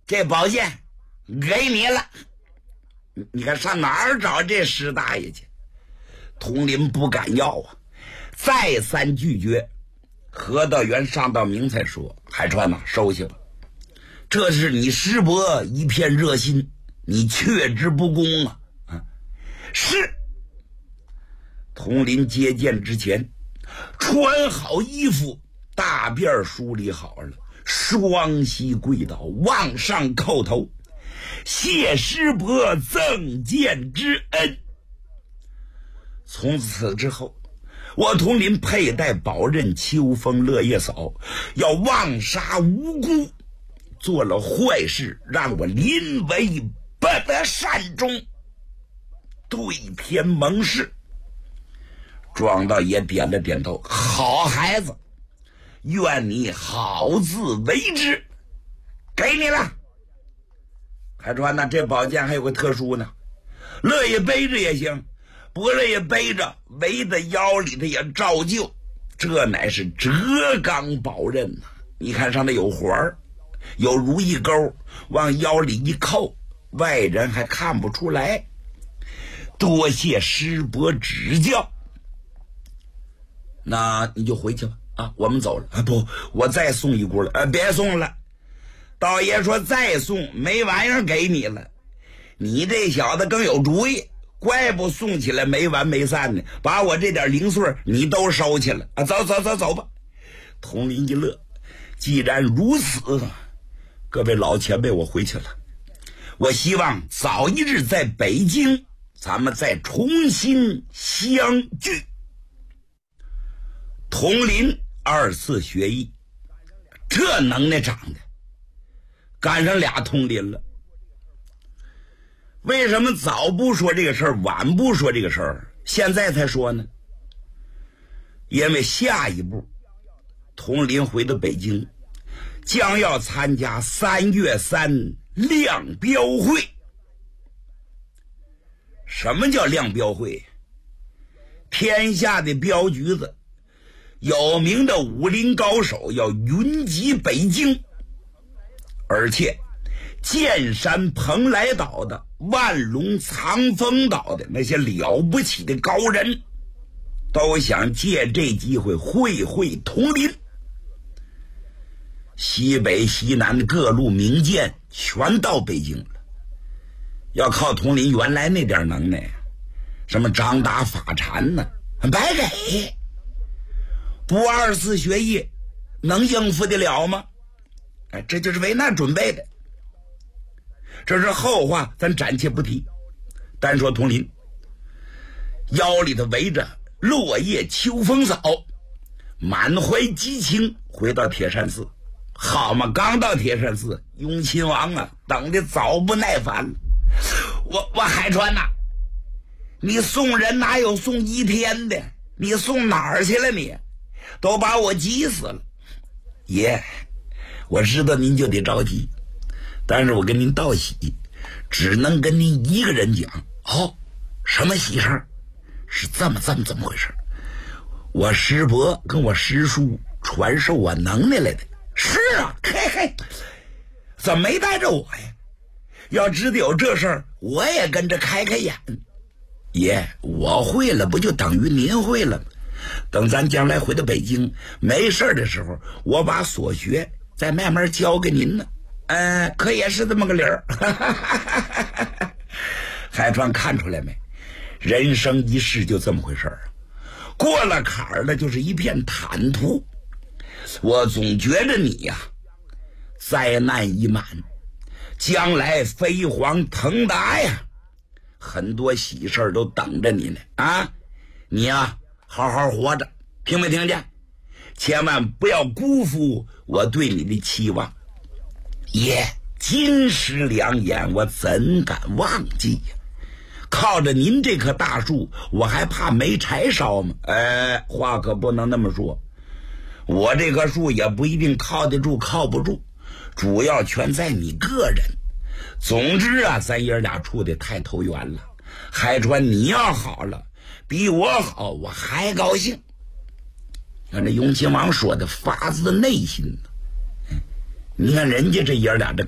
这宝剑给你了。你看上哪儿找这石大爷去？佟林不敢要啊，再三拒绝。何道元、上道明才说：“海川呐，收下吧，这是你师伯一片热心，你却之不恭啊！”是。佟林接剑之前，穿好衣服，大辫梳理好了，双膝跪倒，往上叩头，谢师伯赠剑之恩。从此之后，我佟林佩戴宝刃秋风落叶扫，要妄杀无辜，做了坏事，让我临危不得善终，对天盟誓。庄道爷点了点头：“好孩子，愿你好自为之。给你了。海川呢，这宝剑还有个特殊呢，乐意背着也行，不乐意背着，围在腰里头也照旧。这乃是折钢宝刃呐！你看上面有环儿，有如意钩，往腰里一扣，外人还看不出来。多谢师伯指教。那你就回去吧，啊，我们走了。啊，不，我再送一锅了。别送了，道爷说再送没玩意儿给你了。你这小子更有主意，怪不送起来没完没散呢。把我这点零碎你都收起来啊！走走走走吧。佟林一乐，既然如此，各位老前辈，我回去了。我希望早一日在北京，咱们再重新相聚。佟林2次学艺，这能耐长的，赶上俩佟林了。为什么早不说这个事儿，晚不说这个事儿，现在才说呢？因为下一步，佟林回到北京，将要参加3月3亮标会。什么叫亮标会？天下的镖局子，有名的武林高手要云集北京，而且剑山蓬莱岛的、万隆藏风岛的那些了不起的高人，都想借这机会会会佟林。西北西南的各路名剑全到北京了，要靠佟林原来那点能耐，什么张达法禅呢，白给。不2次学艺，能应付得了吗？这就是为那准备的。这是后话，咱暂且不提。单说佟林，腰里头围着落叶秋风扫，满怀激情回到铁山寺。好嘛，刚到铁山寺，雍亲王啊，等的早不耐烦了。我海川呐，你送人哪有送1天的？你送哪儿去了你？都把我急死了。爷，我知道您就得着急，但是我跟您道喜，只能跟您一个人讲。哦，什么喜事？是这么回事？我师伯跟我师叔传授我能耐来的。是啊，嘿，怎么没带着我呀？要知道有这事儿，我也跟着开眼。爷，我会了，不就等于您会了吗？等咱将来回到北京没事的时候，我把所学再慢慢教给您呢。可也是这么个理儿。海川看出来没？人生一世就这么回事儿，过了坎儿了就是一片坦途。我总觉着你呀，灾难已满，将来飞黄腾达呀，很多喜事儿都等着你呢。啊，你呀，好好活着，听没听见？千万不要辜负我对你的期望。爷，金石良言，我怎敢忘记呀？靠着您这棵大树，我还怕没柴烧吗？话可不能那么说。我这棵树也不一定靠得住靠不住，主要全在你个人。总之啊，咱爷俩处得太投缘了。海川，你要好了，比我好，我还高兴。看这雍亲王说的发自内心。你看人家这爷俩这